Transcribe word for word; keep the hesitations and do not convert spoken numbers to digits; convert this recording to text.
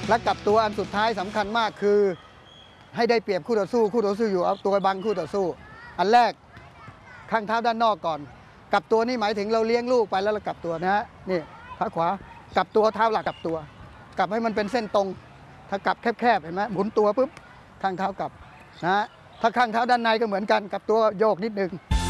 และกลับตัวอันสุดท้ายสำคัญมากคือให้ได้เปรียบคู่ต่อสู้คู่ต่อสู้อยู่เอาตัวบังคู่ต่อสู้อันแรกข้างเท้าด้านนอกก่อนกลับตัวนี่หมายถึงเราเลี้ยงลูกไปแล้วเรากลับตัวนะฮะนี่ขาขวากลับตัวเท้าหลักกลับตัวกลับให้มันเป็นเส้นตรงถ้ากลับแคบๆเห็นไหมหมุนตัวปุ๊บข้างเท้ากลับนะฮะถ้าข้างเท้าด้านในก็เหมือนกันกลับตัวโยกนิดนึง